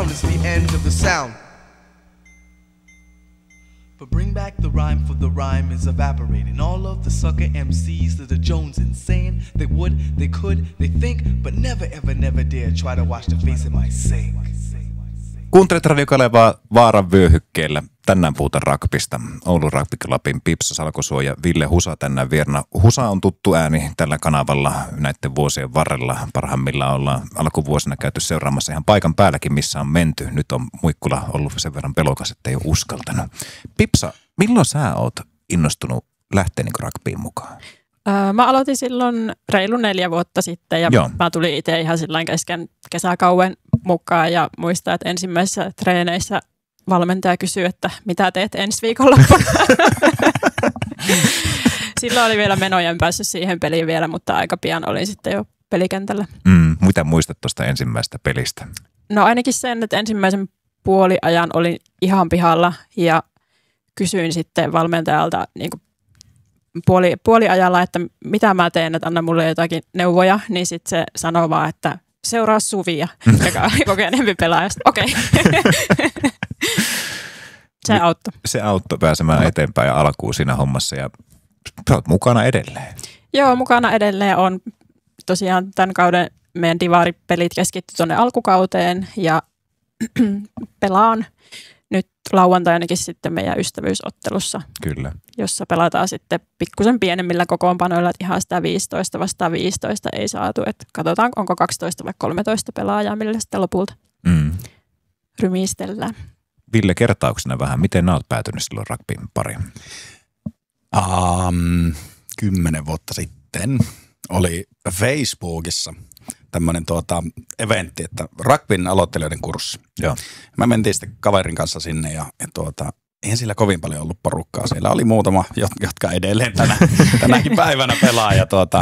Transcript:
sound is the end of the sound. But bring back the rhyme, for the rhyme is evaporating. All of the sucker MCs that are Jones insane. They would, they could, they think, but never ever never dare try to watch the face of my sing. Kuuntelet Radio Kalevaa Vaaran vyöhykkeellä. Tänään puhutaan rugbysta. Oulun Rugby Clubin Pipsa Salkosuo ja Ville Husa tänään vierna. Husa on tuttu ääni tällä kanavalla näiden vuosien varrella. Parhaimmillaan ollaan alkuvuosina käyty seuraamassa ihan paikan päälläkin, missä on menty. Nyt on Muikkula ollut sen verran pelokas, että ei ole uskaltanut. Pipsa, milloin sä oot innostunut lähteä niin rugbyin mukaan? Mä aloitin silloin reilu 4 vuotta sitten ja mä tulin itse ihan sillain kesken kesäkauen mukaan ja muistan, että ensimmäisissä treeneissä valmentaja kysyi, että mitä teet ensi viikonloppuna. Silloin oli vielä menoja, en päässyt siihen peliin vielä, mutta aika pian olin sitten jo pelikentällä. Mitä muistat tuosta ensimmäisestä pelistä? No ainakin sen, että ensimmäisen puoliajan olin ihan pihalla ja kysyin sitten valmentajalta niin kuin puoliajalla, että mitä mä teen, että anna mulle jotakin neuvoja, niin sitten se sanoo vaan, että seuraa Suvia, joka oli kokeneempi pelaaja. Okei. Se auttoi. Se auttoi pääsemään eteenpäin ja alkuun siinä hommassa ja sä oot mukana edelleen. Joo, mukana edelleen on tosiaan tämän kauden meidän divaaripelit keskitty tuonne alkukauteen ja pelaan nyt lauantainakin sitten meidän ystävyysottelussa. Kyllä. Jossa pelataan sitten pikkusen pienemmillä kokoonpanoilla, että ihan sitä 15 vastaan 15 ei saatu. Että katsotaan, onko 12 vai 13 pelaajaa, millä sitten lopulta rymistellään. Ville, kertauksena vähän, miten olet päätynyt silloin rugbyin pariin? 10 vuotta sitten oli Facebookissa tämmöinen eventti, että rugbyn aloittelijoiden kurssi. Joo. Mä mentiin sitten kaverin kanssa sinne ja eihän sillä kovin paljon ollut porukkaa. Siellä oli muutama, jotka edelleen tänäkin päivänä pelaa. Ja